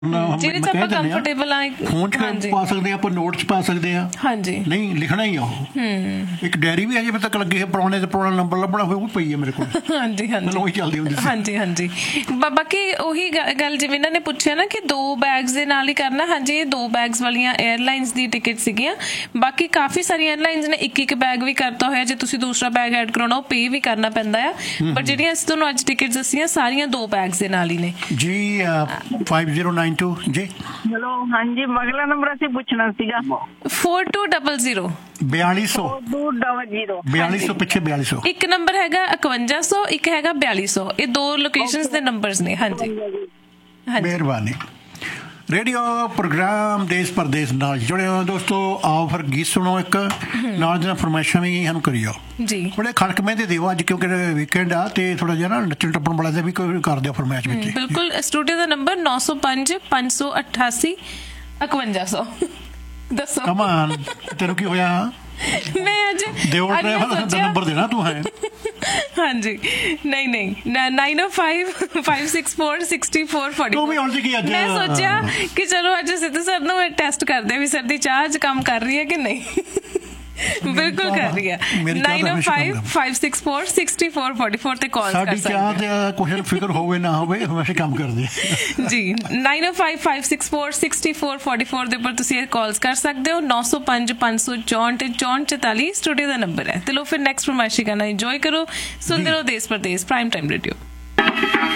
ਜਿਹਦੇ ਚ ਆਪਾਂ ਕੰਫਰਟੇਬਲ ਆ। ਫੋਨ 'ਚ ਪਾ ਸਕਦੇ ਆ, ਆਪਾਂ ਨੋਟ 'ਚ ਪਾ ਸਕਦੇ ਆ। ਹਾਂਜੀ, ਨਹੀਂ ਲਿਖਣਾ ਹੀ ਆ ਉਹ। ਇੱਕ ਡਾਇਰੀ ਵੀ ਅਜੇ ਤੱਕ ਲੱਗੀ ਹੈ, ਪੁਰਾਣੇ ਤੇ ਪੁਰਾਣਾ ਨੰਬਰ ਲੱਭਣਾ ਹੋਵੇ ਉਹ ਪਈ ਹੈ ਮੇਰੇ ਕੋਲ। ਹਾਂਜੀ ਹਾਂਜੀ, ਉਹੀ ਚੱਲਦੀ ਹੁੰਦੀ ਸੀ। ਹਾਂਜੀ ਹਾਂਜੀ। ਬਾਕੀ ਉਹੀ ਗੱਲ ਜਿਵੇਂ ਇਹਨਾਂ ਨੇ ਪੁੱਛਿਆ ਨਾ ਕਿ 2 ਬੈਗਸ ਦੇ ਨਾਲ ਹੀ ਕਰਨਾ। ਹਾਂਜੀ, ਇਹ 2 ਬੈਗਸ ਵਾਲੀਆਂ 에ਅਰਲਾਈਨਸ ਦੀ ਟਿਕਟ ਸੀਗੀਆਂ। ਬਾਕੀ ਕਾਫੀ ਸਾਰੀਆਂ 에ਅਰਲਾਈਨਸ ਨੇ ਇੱਕ ਬੈਗ ਵੀ ਕਰਤਾ ਹੋਇਆ। ਜੇ ਤੁਸੀਂ ਦੂਸਰਾ ਬੈਗ ਐਡ ਕਰਾਉਣਾ ਉਹ ਪੇ ਵੀ ਕਰਨਾ ਪੈਂਦਾ ਆ। ਪਰ ਜਿਹੜੀਆਂ ਅਸੀਂ ਤੁਹਾਨੂੰ ਅੱਜ ਟਿਕਟ ਦੱਸੀਆਂ ਸਾਰੀਆਂ 2 ਬੈਗਸ ਦੇ ਨਾਲ ਹੀ ਨੇ ਜੀ। 5092 ਜੀ। ਹੈਲੋ, ਹਾਂਜੀ, ਅਗਲਾ ਨੰਬਰ ਅਸੀਂ ਪੁੱਛਣਾ ਸੀਗਾ। 4200 4200 ਪਿੱਛੇ 4200। ਇੱਕ ਨੰਬਰ ਹੈਗਾ 5100, ਇੱਕ ਹੈਗਾ 4200। ਇਹ 2 ਲੋਕੇਸ਼ਨਸ ਦੇ ਨੰਬਰਸ ਨੇ। ਹਾਂਜੀ, ਮਿਹਰਬਾਨੀ। ਰੇਡੀਓ ਪ੍ਰੋਗਰਾਮ ਦੇਸ਼ ਪ੍ਰਦੇਸ਼ ਨਾਲ ਜੁੜੇ ਹੋ ਦੋਸਤੋ। ਆਓ ਫਿਰ ਗੀਤ ਸੁਣੋ, ਇੱਕ ਨਾਲ ਦੀਆਂ ਫਰਮਾਇਸ਼ਾਂ ਵੀ ਸਾਨੂੰ ਕਰੀਓ ਜੀ। ਥੋੜੇ ਖੜਕ ਮਹਿੰਦੇ ਦਿਓ ਅੱਜ, ਕਿਉਂਕਿ ਵੀਕਐਂਡ ਆ ਤੇ ਥੋੜਾ ਜਿਹਾ ਨਾ ਨੱਚਣ ਟੱਪਣ ਵਾਲਾ ਦਾ ਵੀ ਕੋਈ ਕਰ ਦਿਓ ਫਰਮਾਇਸ਼ ਵਿੱਚ। ਬਿਲਕੁਲ। ਸਟੂਡੀਓ ਦਾ ਨੰਬਰ 905 588 5100। ਦੱਸੋ ਕਮਾਨ, ਤੈਨੂੰ ਕੀ ਹੋਇਆ? ਮੈਂ ਅੱਜ ਦਾ ਨੰਬਰ ਦੇਣਾ ਤੂੰ ਹੈ। ਹਾਂਜੀ, ਨਹੀਂ 905 564 6440। ਤੂੰ ਵੀ ਹੁਣ ਕੀ ਅੱਜ ਮੈਂ ਸੋਚਿਆ ਕਿ ਚਲੋ ਅੱਜ ਸਿੱਧੂ ਸਰ ਨੂੰ ਟੈਸਟ ਕਰਦੇ ਵੀ ਸਰ ਦੀ ਚਾਹ ਅੱਜ ਕੰਮ ਕਰ ਰਹੀ ਹੈ ਕਿ ਨਹੀਂ। ਬਿਲਕੁਲ ਕਰ ਰਹੀ ਹੈ। 905 564 6444 ਤੇ ਕਾਲ ਕਰ ਸਕਦੇ। ਸਾਡੀ ਚਾਹ ਤੇ ਕੁਛ ਫਿਕਰ ਹੋਵੇ ਨਾ ਹੋਵੇ, ਹਮੇਸ਼ਾ ਕੰਮ ਕਰਦੇ ਜੀ। 905 564 6444 ਦੇ ਉੱਪਰ ਤੁਸੀਂ ਇਹ ਕਾਲਸ ਕਰ ਸਕਦੇ ਹੋ। 905 564 6444 ਸਟੂਡੀਓ ਦਾ ਨੰਬਰ ਹੈ। ਤੇ ਲੋ ਫਿਰ ਨੈਕਸਟ ਫਰਮਾਇਸ਼ੀ ਗਾਣਾ ਇੰਜੋਏ ਕਰੋ। ਸੁਣਦੇ ਰਹੋ ਦੇਸ਼ ਪ੍ਰਦੇਸ਼ ਪ੍ਰਾਈਮ ਟਾਈਮ ਰੇਡੀਓ।